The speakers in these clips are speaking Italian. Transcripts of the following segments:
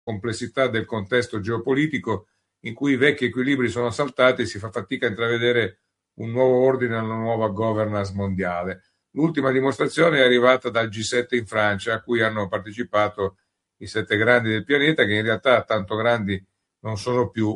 complessità del contesto geopolitico in cui i vecchi equilibri sono saltati e si fa fatica a intravedere un nuovo ordine e una nuova governance mondiale. L'ultima dimostrazione è arrivata dal G7 in Francia, a cui hanno partecipato i 7 grandi del pianeta, che in realtà tanto grandi non sono più.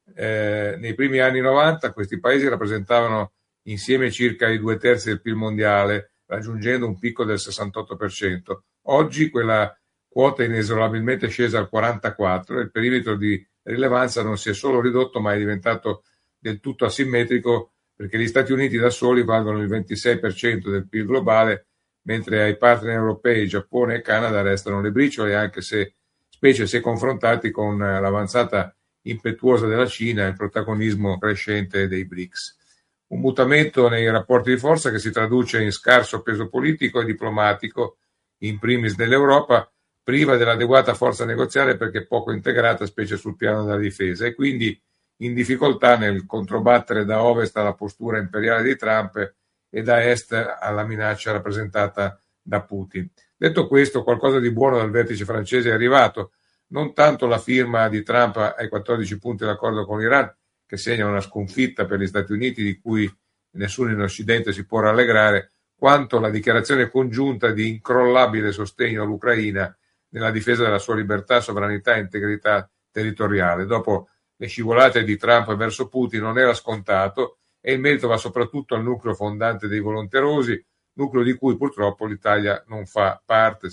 Nei primi anni 90 questi paesi rappresentavano insieme circa i 2/3 del PIL mondiale, raggiungendo un picco del 68%. Oggi quella quota è inesorabilmente scesa al 44% e il perimetro di rilevanza non si è solo ridotto, ma è diventato del tutto asimmetrico, perché gli Stati Uniti da soli valgono il 26% del PIL globale, mentre ai partner europei, Giappone e Canada, restano le briciole, anche se, specie se confrontati con l'avanzata impetuosa della Cina e il protagonismo crescente dei BRICS. Un mutamento nei rapporti di forza che si traduce in scarso peso politico e diplomatico, in primis dell'Europa, priva dell'adeguata forza negoziale perché poco integrata, specie sul piano della difesa, e quindi in difficoltà nel controbattere da ovest alla postura imperiale di Trump e da est alla minaccia rappresentata da Putin. Detto questo, qualcosa di buono dal vertice francese è arrivato, non tanto la firma di Trump ai 14 punti dell'accordo con l'Iran, che segna una sconfitta per gli Stati Uniti di cui nessuno in Occidente si può rallegrare, quanto la dichiarazione congiunta di incrollabile sostegno all'Ucraina nella difesa della sua libertà, sovranità e integrità territoriale. Dopo le scivolate di Trump verso Putin non era scontato, e il merito va soprattutto al nucleo fondante dei volonterosi, nucleo di cui purtroppo l'Italia non fa parte,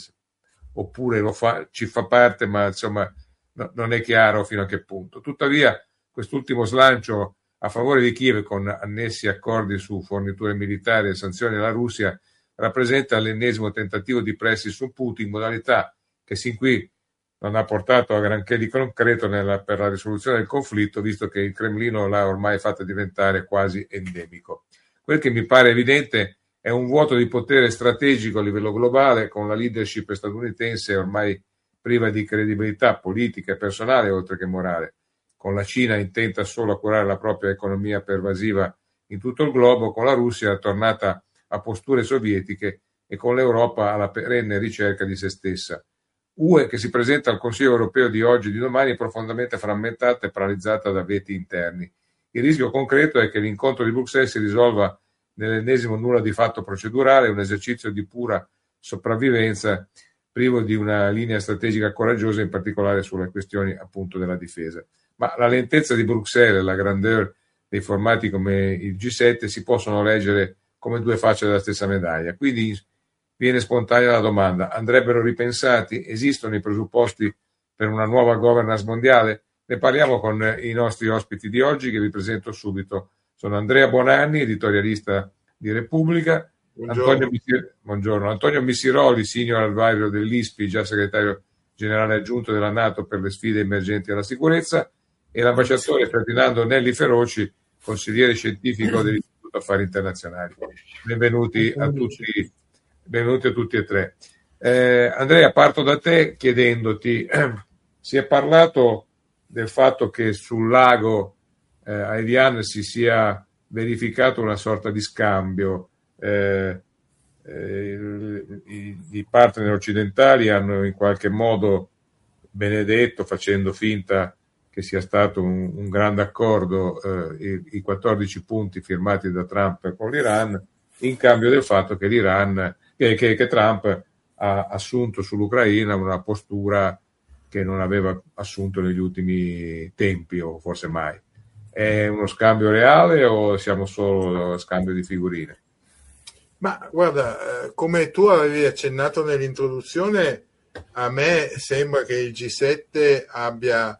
oppure ci fa parte, ma insomma non è chiaro fino a che punto. Tuttavia, quest'ultimo slancio a favore di Kiev, con annessi accordi su forniture militari e sanzioni alla Russia, rappresenta l'ennesimo tentativo di pressi su Putin, modalità che sin qui non ha portato a granché di concreto per la risoluzione del conflitto, visto che il Cremlino l'ha ormai fatta diventare quasi endemico. Quel che mi pare evidente è un vuoto di potere strategico a livello globale, con la leadership statunitense ormai priva di credibilità politica e personale, oltre che morale, con la Cina intenta solo a curare la propria economia pervasiva in tutto il globo, con la Russia tornata a posture sovietiche e con l'Europa alla perenne ricerca di se stessa. UE che si presenta al Consiglio europeo di oggi e di domani profondamente frammentata e paralizzata da veti interni. Il rischio concreto è che l'incontro di Bruxelles si risolva nell'ennesimo nulla di fatto procedurale, un esercizio di pura sopravvivenza privo di una linea strategica coraggiosa, in particolare sulle questioni appunto della difesa. Ma la lentezza di Bruxelles e la grandeur dei formati come il G7 si possono leggere come due facce della stessa medaglia. Quindi viene spontanea la domanda: andrebbero ripensati? Esistono i presupposti per una nuova governance mondiale? Ne parliamo con i nostri ospiti di oggi, che vi presento subito. Sono Andrea Bonanni, editorialista di Repubblica, Antonio Missiroli, senior advisor dell'ISPI, già segretario generale aggiunto della NATO per le sfide emergenti alla sicurezza, e l'ambasciatore Ferdinando Nelli Feroci, consigliere scientifico dell'Istituto Affari Internazionali. Benvenuti a tutti e tre. Andrea, parto da te chiedendoti, si è parlato del fatto che sul lago Evian si sia verificato una sorta di scambio. I partner occidentali hanno in qualche modo benedetto, facendo finta che sia stato un grande accordo, i 14 punti firmati da Trump con l'Iran, in cambio del fatto che che Trump ha assunto sull'Ucraina una postura che non aveva assunto negli ultimi tempi, o forse mai. È uno scambio reale o siamo solo scambio di figurine? Ma guarda, come tu avevi accennato nell'introduzione, a me sembra che il G7 abbia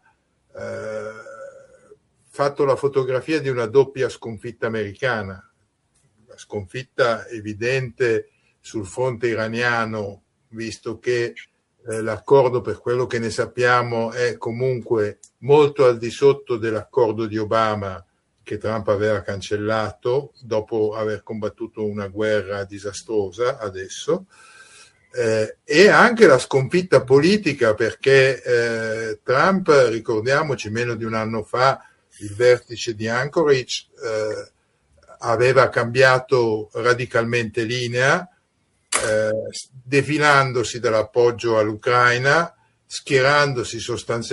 fatto la fotografia di una doppia sconfitta americana, la sconfitta evidente sul fronte iraniano, visto che l'accordo, per quello che ne sappiamo, è comunque molto al di sotto dell'accordo di Obama che Trump aveva cancellato dopo aver combattuto una guerra disastrosa adesso, e anche la sconfitta politica, perché Trump, ricordiamoci, meno di un anno fa il vertice di Anchorage aveva cambiato radicalmente linea, defilandosi dall'appoggio all'Ucraina, schierandosi sostanzialmente